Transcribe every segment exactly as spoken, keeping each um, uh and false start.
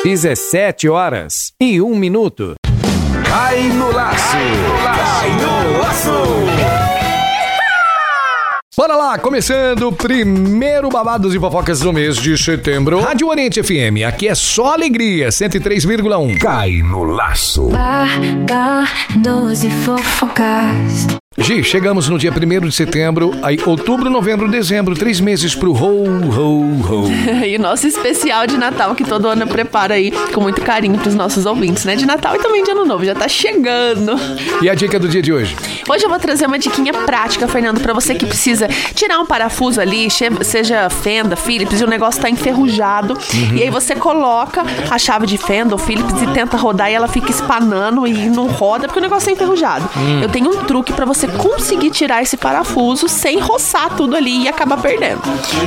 dezessete horas e um minuto. Cai no laço! Cai no laço! Bora lá, começando o primeiro Babados e Fofocas do mês de setembro. Rádio Oriente F M, aqui é só alegria, cento e três vírgula um. Cai no laço. Babados e Fofocas. Gi, chegamos no dia primeiro de setembro, aí outubro, novembro, dezembro, três meses pro ho, ho, ho. E o nosso especial de Natal que todo ano prepara aí com muito carinho pros nossos ouvintes, né? De Natal e também de Ano Novo, já tá chegando. E a dica do dia de hoje? Hoje eu vou trazer uma diquinha prática, Fernando, pra você que precisa tirar um parafuso ali, seja fenda, Phillips, e o negócio tá enferrujado. Uhum. E aí você coloca a chave de fenda ou Phillips e tenta rodar e ela fica espanando e não roda porque o negócio é enferrujado. Uhum. Eu tenho um truque pra você conseguir tirar esse parafuso sem roçar tudo ali e acabar perdendo.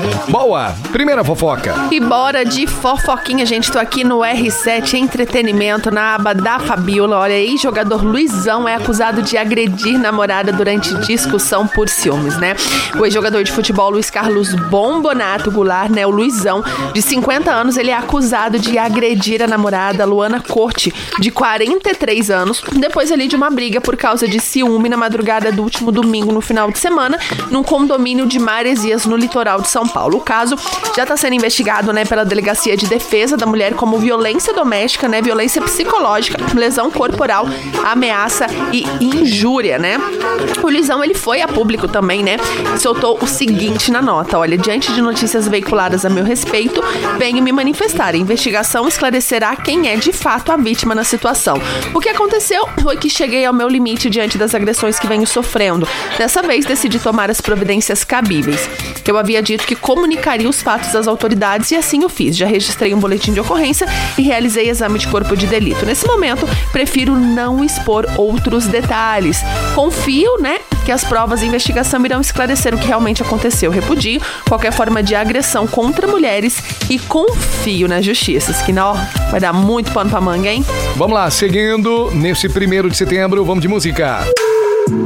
Boa! Primeira fofoca. E bora de fofoquinha, gente. Tô aqui no R sete Entretenimento, na aba da Fabiola. Olha aí, jogador Luizão é acusado de agredir namorada durante discussão por ciúmes, né? O ex-jogador de futebol Luiz Carlos Bombonato Goulart, né? O Luizão, de cinquenta anos, ele é acusado de agredir a namorada Luana Corte, de quarenta e três anos, depois ali de uma briga por causa de ciúme na madrugada do último domingo, no final de semana, num condomínio de Maresias, no litoral de São Paulo. O caso já está sendo investigado, né, pela Delegacia de Defesa da Mulher como violência doméstica, né, violência psicológica, lesão corporal, ameaça e injúria, né? O Luizão, ele foi a público também, né, soltou o seguinte na nota: olha, diante de notícias veiculadas a meu respeito, venho me manifestar. A investigação esclarecerá quem é de fato a vítima na situação. O que aconteceu foi que cheguei ao meu limite diante das agressões que venho sofrendo. Dessa vez, decidi tomar as providências cabíveis. Eu havia dito que comunicaria os fatos às autoridades e assim o fiz. Já registrei um boletim de ocorrência e realizei exame de corpo de delito. Nesse momento, prefiro não expor outros detalhes. Confio, né, que as provas e investigação irão esclarecer o que realmente aconteceu. Repudio qualquer forma de agressão contra mulheres e confio nas justiças, que não vai dar muito pano pra manga, hein? Vamos lá, seguindo nesse primeiro de setembro, vamos de música.